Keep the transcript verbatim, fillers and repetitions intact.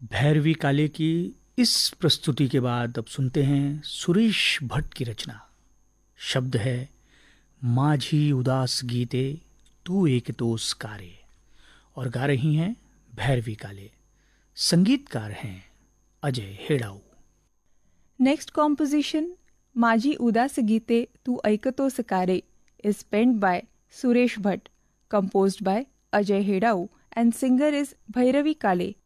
भैरवी काले की इस प्रस्तुति के बाद अब सुनते हैं सुरेश भट्ट की रचना। शब्द है माझी उदास गीते तू एक दोस कारे, और गा रही हैं भैरवी काले। संगीतकार हैं Ajay Hedau. Next composition, Maji Udas Gite Tu Aikato Sakare, is penned by Suresh Bhatt, composed by Ajay Hedau, and singer is Bhairavi Kale.